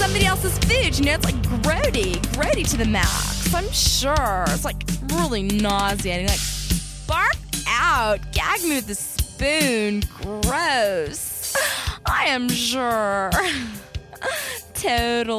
somebody else's food. You know, it's like grody to the max. I'm sure. It's like really nauseating. Like, barf out. Gag me with a spoon. Gross. I am sure. Totally.